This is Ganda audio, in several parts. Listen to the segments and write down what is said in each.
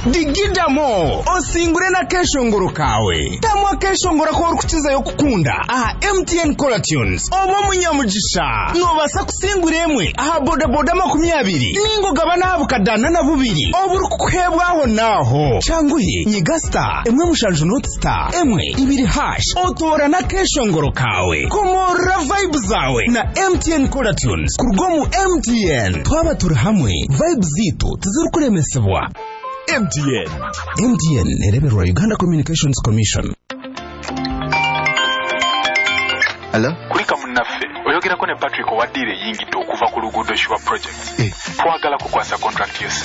digidamo osingure na keshongoro kawe tamwa keshongoro ko rukukiza yo kukunda aha MTN Color Tunes obo munyamugisha nobasa kusingura emwe aha boda boda 20 ningo gabana bukadana na bubiri oburu kukwebwaho naho changuye nyigasta emwe mushanju not star emwe ibiri hash otora na keshongoro kawe komora vibe zawe na MTN Color Tunes kurgomu MTN twaba turi hamwe vibe zitu tuzirukuremesebwa MTN ereberwa Uganda Communications Commission. Hello? Kulika munaffe oyogera ko ne Patrick owadire yingidde okuva ku luguudo Shua project. Twagala kukwasa contract yose.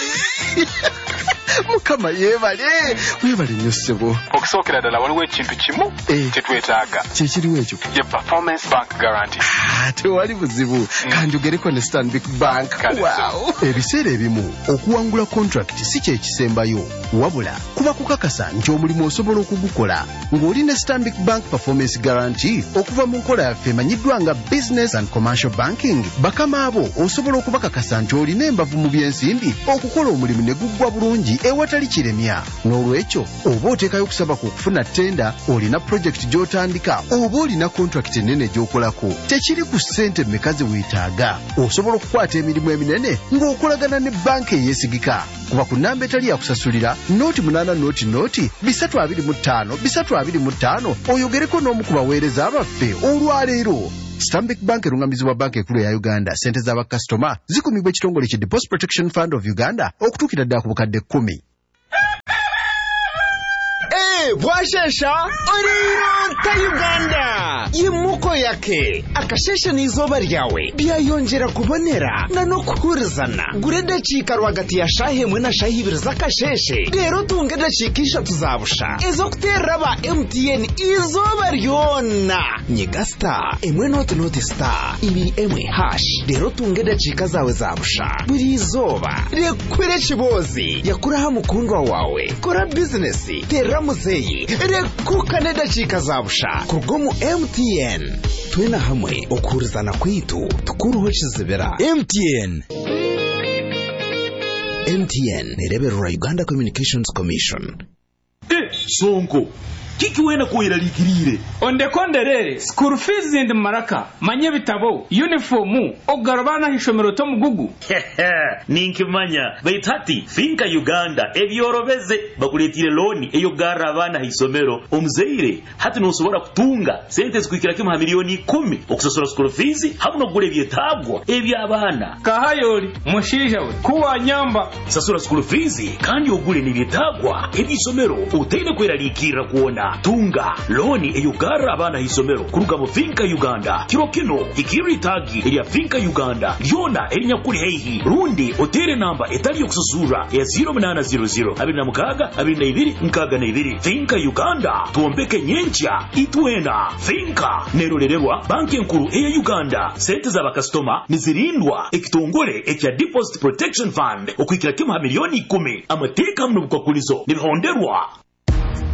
Mukama yebale nnyo ssebo. Okusookera ddala waliwo ekintu kimu kyetwetaaga. Kiriwo ekyo? Ye performance bank guarantee. Tewali buzibu kanjogereko ne Stanbic Bank. Wow. Ebiseera ebimu okuwangula contract si kye kisembayo wabula kuba kukakasa nti omulimu osobola okugukola ng'oli ne Stanbic Bank performance guarantee okuva mu nkola yaffe emanyiddwa nga business and commercial banking. Bakama abo osobola okubakakasa nti olina embavu mu byensimbi okukola omulimu ne guggwa bulungi ewatali kiremya. N'olwekyo oba oteekayo okusaba ku okufuna tenda olina project gy'otandika oba olina contract ennene gy'okolako tekiri ku ssente mmeka ze weetaaga. Osobola okukwata emirimu eminene ng'okolagana ne banka eyeesigika. Kuba ku nnamba etali yakusasulira noti 8 noti 325 oyogereko n'omu ku baweereza abaffe olwaleero. Stanbic Bank erungamizibwa banka ekulu ya Uganda. Sente z'abakasitoma zikumibwa ekitongole ki Deposit Protection Fund of Uganda okutuukira ddala ku bukadde 10. Bwashesha Orienta Uganda yimuko yake akashesha n'izoba ryawe byayongera kubonera na no kuhurizana gure dakika rwagati ya shahe mwe na shahi ibiri z'akasheshe rero tunge dakika 3 tuzabusha ezo kuteraba MTN izoba ryona nyigasta emwe noti star ibiri emwe hash rero tunge dakika zawe zabusha buri izoba rekwere kibozi yakuraha mukundwa wawe kora business terra muzeyi rekuka ne dakika zabusha kurgomu MTN twena hamwe okurizana kwitu tukuruho kizibera MTN nereberwa Uganda Communications Commission. Sonko kiki wena kuira likirire onde konderere school fees and maraka manye bitabo uniform ogarabana hishomero to mugugu ninkimanya baitati finka Uganda ebyorobeze bakuletire loan eyo garabana hisomero omzeire hati no sobora kutunga sente zikwikira kima milioni 10 okusasura school fees habuno gule byetagwa ebyabana kahayoli mushija we kuwa nyamba sasura school fees kandi ogule ni byetagwa ebisomero utende kwera likira kuona tunga loni eyugara abana hisomero kuruga mu finka Uganda kirokino ikiritagi elia finka Uganda yona elinyakuri heihi rundi otere namba etali yokususura ya 0800 22 finka Uganda tuombeke nyencha itwena finka nerorerwa banki nkuru eya Uganda sente za bakastoma nizirindwa ekitongole ekya Deposit Protection Fund okwikira kima milioni 10 amateka mno bukakulizo nibihonderwa